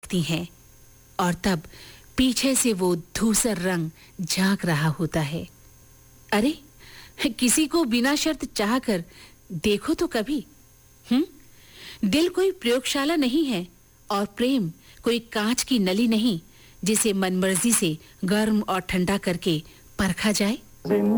लगती हैं और तब पीछे से वो धूसर रंग झांक रहा होता है। अरे, किसी को बिना शर्त चाहकर देखो तो कभी। दिल कोई प्रयोगशाला नहीं है और प्रेम कोई कांच की नली नहीं जिसे मनमर्जी से गर्म और ठंडा करके परखा जाए।